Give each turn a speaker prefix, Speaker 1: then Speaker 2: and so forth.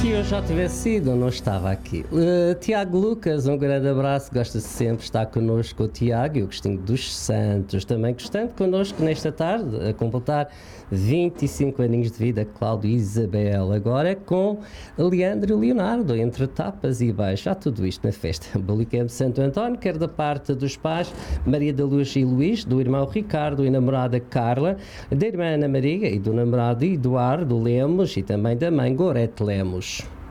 Speaker 1: Se eu já tivesse ido, não estava aqui. Tiago Lucas, um grande abraço, gosta sempre, está connosco o Tiago e o Agostinho dos Santos, também gostando connosco nesta tarde, a completar 25 aninhos de vida, Cláudio e Isabel, agora com Leandro e Leonardo, entre tapas e baixo. Há tudo isto na festa Bolicamp Santo António, quer da parte dos pais, Maria da Luz e Luís, do irmão Ricardo e namorada Carla, da irmã Ana Maria e do namorado Eduardo Lemos e também da mãe Gorete Lemos.